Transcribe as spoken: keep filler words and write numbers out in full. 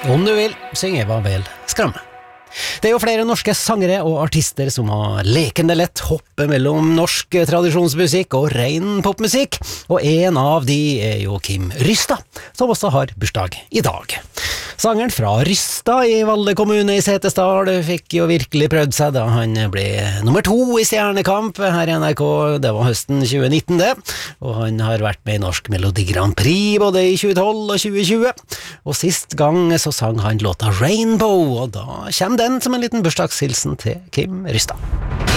Om du vil, synge hva vel skramme. Det er jo flere norske sangere og artister som har lekende lett hoppe mellom norsk tradisjonsmusikk og ren popmusikk, og en av de er jo Kim Rystad, som også har bursdag i dag. Sangeren fra Rystad i Valle kommune i Setesdal fikk jo virkelig prøvd seg da han ble nummer to i Stjernekamp her i N R K, det var høsten tjue nitten det, og han har vært med i Norsk Melodi Grand Prix både i tjue tolv og tjue tjue, og sist gang så sang han låta Rainbow, og da kommer den som en liten bursdagshilsen til Kim Rystad.